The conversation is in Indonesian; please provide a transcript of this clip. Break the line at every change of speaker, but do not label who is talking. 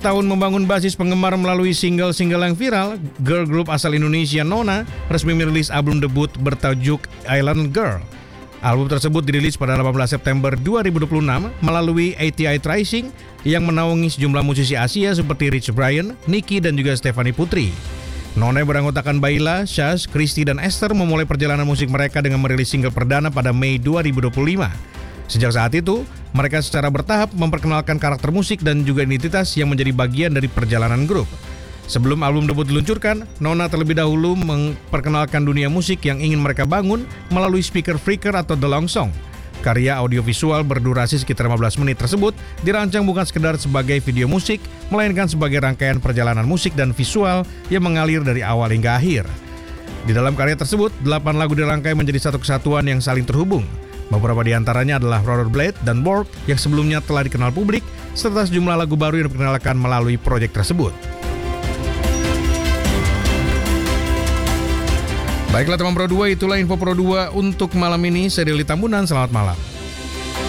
tahun membangun basis penggemar melalui single-single yang viral, girl group asal Indonesia Nona resmi merilis album debut bertajuk Island Girl. Album tersebut dirilis pada 18 September 2026 melalui ATI Tracing yang menaungi sejumlah musisi Asia seperti Rich Brian, Nicky, dan juga Stephanie Putri. Nona beranggotakan Baila, Shaz, Christy, dan Esther memulai perjalanan musik mereka dengan merilis single perdana pada Mei 2025. Sejak saat itu, mereka secara bertahap memperkenalkan karakter musik dan juga identitas yang menjadi bagian dari perjalanan grup. Sebelum album debut diluncurkan, Nona terlebih dahulu memperkenalkan dunia musik yang ingin mereka bangun melalui Speaker Freaker atau The Long Song. Karya audiovisual berdurasi sekitar 15 menit tersebut dirancang bukan sekedar sebagai video musik, melainkan sebagai rangkaian perjalanan musik dan visual yang mengalir dari awal hingga akhir. Di dalam karya tersebut, 8 lagu dirangkai menjadi satu kesatuan yang saling terhubung. Beberapa di antaranya adalah Rollerblade dan Work yang sebelumnya telah dikenal publik, serta sejumlah lagu baru yang diperkenalkan melalui proyek tersebut. Baiklah teman Pro 2, itulah info Pro 2 untuk malam ini. Saya Deli Tambunan, selamat malam.